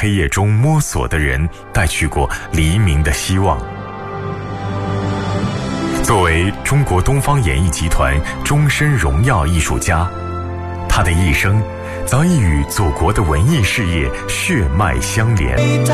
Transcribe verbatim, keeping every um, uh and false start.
黑夜中摸索的人带去过黎明的希望。作为中国东方演艺集团终身荣耀艺术家，他的一生早已与祖国的文艺事业血脉相连。